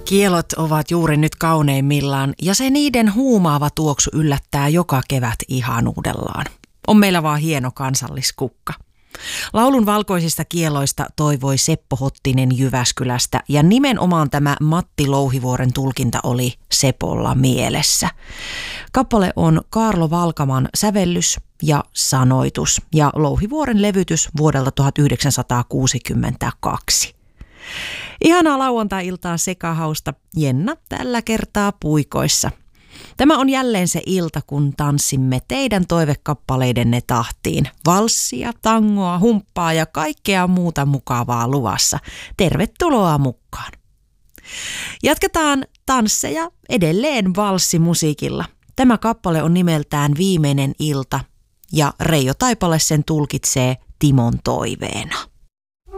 Kielot ovat juuri nyt kauneimmillaan ja se niiden huumaava tuoksu yllättää joka kevät ihanuudellaan. On meillä vaan hieno kansalliskukka. Laulun valkoisista kieloista toivoi Seppo Hottinen Jyväskylästä ja nimenomaan tämä Matti Louhivuoren tulkinta oli Sepolla mielessä. Kappale on Kaarlo Valkaman sävellys ja sanoitus ja Louhivuoren levytys vuodelta 1962. Ihanaa lauantai-iltaa sekahausta, Jenna tällä kertaa puikoissa. Tämä on jälleen se ilta, kun tanssimme teidän toivekappaleidenne tahtiin. Valssia, tangoa, humppaa ja kaikkea muuta mukavaa luvassa. Tervetuloa mukaan. Jatketaan tansseja edelleen valssimusiikilla. Tämä kappale on nimeltään Viimeinen ilta ja Reijo Taipale sen tulkitsee Timon toiveena.